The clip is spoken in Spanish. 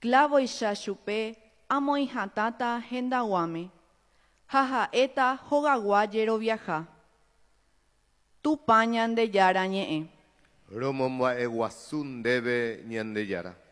Clavoicha chupe, amoihatata hendaguame. Jaja eta jogaguayero viaja. Tu pañan de yara ñe'e. Romomba eguasun debe ñande yara.